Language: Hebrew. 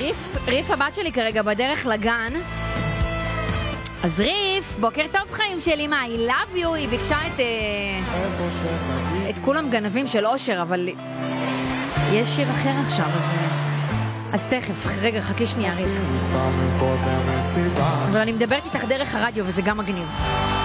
ריף הבת שלי כרגע בדרך לגן. אז ריף, בוקר טוב חיים שלי, מה? I love you, היא ביקשה את כולם גנבים של אושר, אבל יש שיר אחר עכשיו, אז תכף, רגע, חכי שנייה ריף. אבל אני מדברת איתך דרך הרדיו וזה גם מגניב.